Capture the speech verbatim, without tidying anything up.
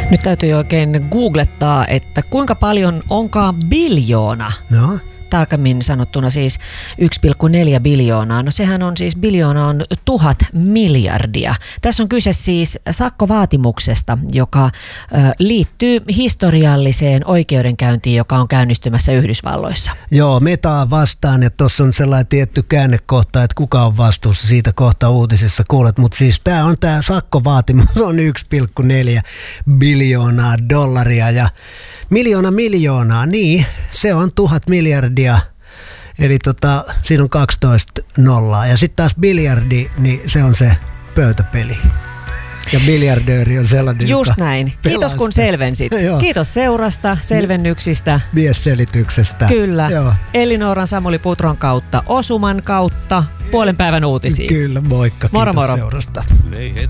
Nyt täytyy oikein googlettaa, että kuinka paljon onkaan biljoona. No. Tarkemmin sanottuna siis yksi pilkku neljä biljoonaa. No sehän on siis, biljoona on tuhat miljardia. Tässä on kyse siis sakkovaatimuksesta, joka ö, liittyy historialliseen oikeudenkäyntiin, joka on käynnistymässä Yhdysvalloissa. Joo, Metaa vastaan, ja tuossa on sellainen tietty käännekohta, että kuka on vastuussa siitä kohta uutisissa kuulet. Mutta siis tämä on tämä sakkovaatimus on yksi pilkku neljä biljoonaa dollaria ja miljoona miljoonaa, niin se on tuhat miljardia, eli tota, siinä on kaksitoista nollaa. Ja sitten taas biljardi, niin se on se pöytäpeli. Ja biljardööri on sellainen, just näin. Kiitos kun selvensit. Kiitos seurasta, selvennyksistä. Miesselityksestä. Kyllä. Joo. Elinoran Samuli Putron kautta, Osuman kautta, puolen päivän uutisiin. Kyllä, moikka. Moro, Kiitos moro. seurasta.